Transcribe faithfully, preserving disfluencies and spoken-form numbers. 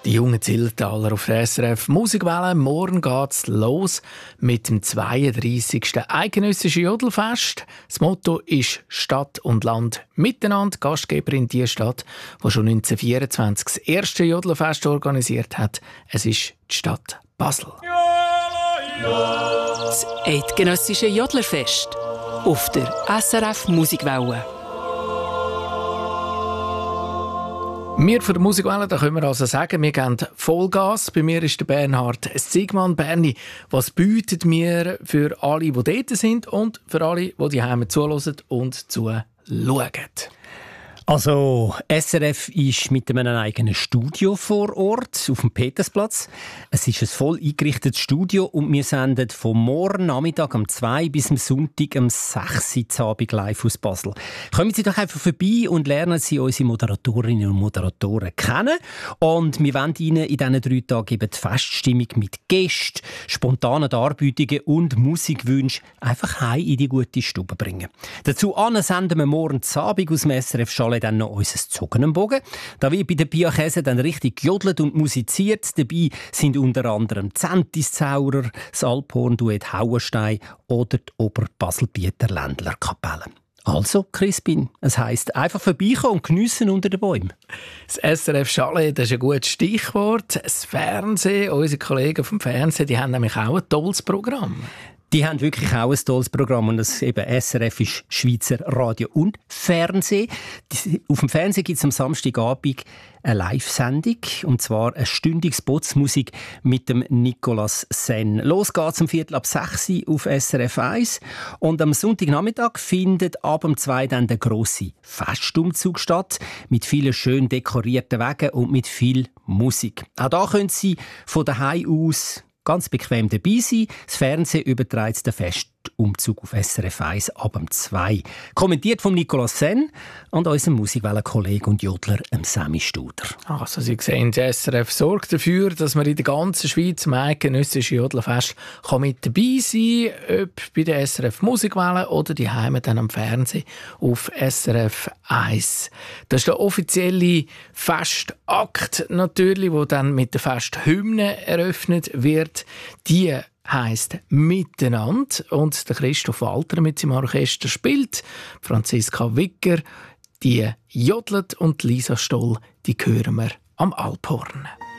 Die jungen Zillertaler auf der S R F Musikwelle. Morgen geht's los mit dem zweiunddreissigsten Eidgenössischen Jodelfest. Das Motto ist Stadt und Land miteinander. Gastgeberin die Stadt, die schon neunzehnhundertvierundzwanzig das erste Jodelfest organisiert hat. Es ist die Stadt Basel. Das Eidgenössische Jodlerfest auf der S R F Musikwelle. Wir von der Musikwelle, da können wir also sagen, wir geben Vollgas. Bei mir ist der Bernhard Siegmann. Berni, was bietet mir für alle, die dort sind und für alle, die die Heime zuhören und zuschauen? Also, S R F ist mit einem eigenen Studio vor Ort auf dem Petersplatz. Es ist ein voll eingerichtetes Studio und wir senden von morgen Nachmittag um zwei bis am Sonntag um sechs Uhr Abend live aus Basel. Kommen Sie doch einfach vorbei und lernen Sie unsere Moderatorinnen und Moderatoren kennen. Und wir wollen Ihnen in diesen drei Tagen eben die Feststimmung mit Gästen, spontanen Darbietungen und Musikwünschen einfach heim in die gute Stube bringen. Dazu senden wir morgen Abend aus dem S R F Chalet dann noch unser Zogenenbogen. Da wird bei den Piachesen dann richtig gejodelt und musiziert. Dabei sind unter anderem Zentis Zaurer, das Alphorn-Duett Hauenstein oder die Oberbasel-Bieter Ländler Kapelle. Also, Crispin, es heisst einfach vorbeikommen und geniessen unter den Bäumen. Das S R F Chalet, das ist ein gutes Stichwort. Das Fernsehen, unsere Kollegen vom Fernsehen, die haben nämlich auch ein tolles Programm. Die haben wirklich auch ein tolles Programm und das eben S R F ist Schweizer Radio und Fernsehen. Auf dem Fernsehen gibt es am Samstagabend eine Live-Sendung, und zwar eine stündige Spotsmusik mit dem Nicolas Senn. Los geht's um Viertel ab sechs auf S R F eins und am Sonntagnachmittag findet ab um zwei dann der grosse Festumzug statt mit vielen schön dekorierten Wegen und mit viel Musik. Auch da können Sie von daheim aus ganz bequem dabei sein. Das Fernsehen überträgt den Festumzug auf S R F eins ab um zwei. Kommentiert von Nicolas Senn und unserem Musikwellen-Kollegen und Jodler Sammy Studer. Also Sie sehen, die S R F sorgt dafür, dass man in der ganzen Schweiz im eidgenössischen Jodlerfest mit dabei sein kann, ob bei der S R F Musikwelle oder die Heime dann am Fernsehen auf S R F eins. Das ist der offizielle Festakt natürlich, der dann mit der Festhymne eröffnet wird. Die heisst «Miteinander» und der Christoph Walter mit seinem Orchester spielt. Franziska Wicker, die jodelt und Lisa Stoll, die hören wir am Alphorn.